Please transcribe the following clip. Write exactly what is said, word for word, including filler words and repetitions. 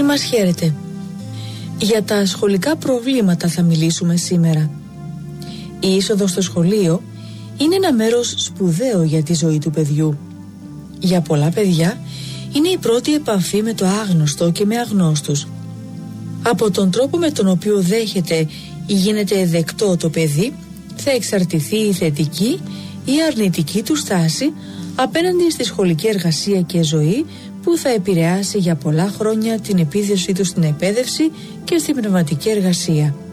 μας χαίρετε. Για τα σχολικά προβλήματα θα μιλήσουμε σήμερα. Η είσοδος στο σχολείο είναι ένα μέρος σπουδαίο για τη ζωή του παιδιού. Για πολλά παιδιά είναι η πρώτη επαφή με το άγνωστο και με αγνώστους. Από τον τρόπο με τον οποίο δέχεται ή γίνεται δεκτό το παιδί θα εξαρτηθεί η θετική ή αρνητική του στάση απέναντι στη σχολική εργασία και ζωή που θα επηρεάσει για πολλά χρόνια την επίδεσή του στην εκπαίδευση και στην πνευματική εργασία.